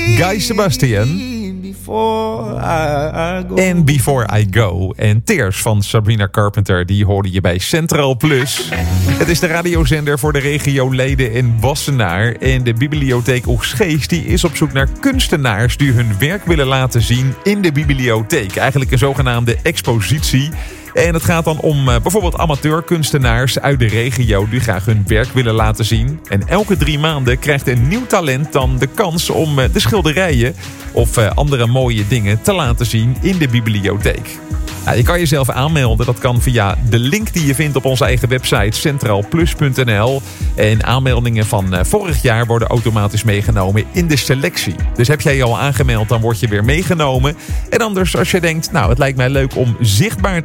Guy Sebastian. En Before I Go. En Tears van Sabrina Carpenter, die hoorde je bij Centraal Plus. Het is de radiozender voor de regio Leiden en Wassenaar. En de bibliotheek Oegstgeest die is op zoek naar kunstenaars die hun werk willen laten zien in de bibliotheek. Eigenlijk een zogenaamde expositie. En het gaat dan om bijvoorbeeld amateurkunstenaars uit de regio die graag hun werk willen laten zien. En elke 3 maanden krijgt een nieuw talent dan de kans om de schilderijen of andere mooie dingen te laten zien in de bibliotheek. Je kan jezelf aanmelden. Dat kan via de link die je vindt op onze eigen website centraalplus.nl. En aanmeldingen van vorig jaar worden automatisch meegenomen in de selectie. Dus heb jij je al aangemeld, dan word je weer meegenomen. En anders als je denkt, nou het lijkt mij leuk om zichtbaar